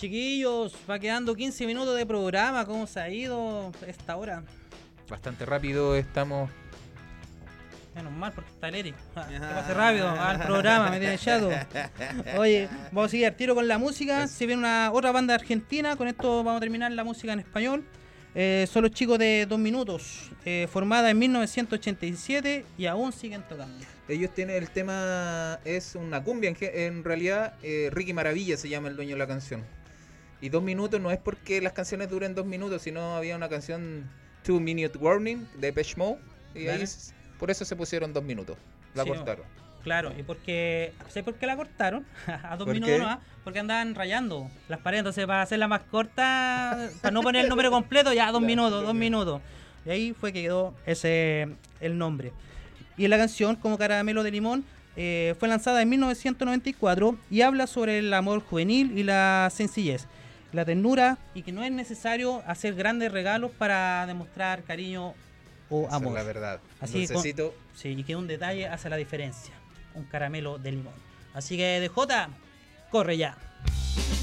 Chiquillos, va quedando 15 minutos de programa. ¿Cómo se ha ido esta hora? Bastante rápido estamos. Menos mal porque está el Eric. Que pase rápido al programa, me tiene chato. Oye, vamos a seguir al tiro con la música. Si viene otra banda argentina, con esto vamos a terminar la música en español. Son los Chicos de 2 Minutos, formada en 1987 y aún siguen tocando. Ellos tienen el tema, es una cumbia, en realidad Ricky Maravilla se llama el dueño de la canción. Y 2 minutos no es porque las canciones duren 2 minutos, sino había una canción 2 Minute Warning de Depeche Mode y ¿Vale? ahí por eso se pusieron 2 minutos, la Sí, cortaron. Claro, y porque, ¿sabes por qué la cortaron? A 2 ¿Por minutos qué? nomás, porque andaban rayando las paredes, entonces para hacerla más corta, para no poner el número completo, ya 2 minutos, 2 minutos. Y ahí fue que quedó el nombre. Y la canción, como Caramelo de Limón, fue lanzada en 1994 y habla sobre el amor juvenil y la sencillez, la ternura, y que no es necesario hacer grandes regalos para demostrar cariño o Esa amor. es la verdad. Así Dulcecito. sí, y que un detalle hace la diferencia. Un caramelo de limón. Así que DJ, corre ya.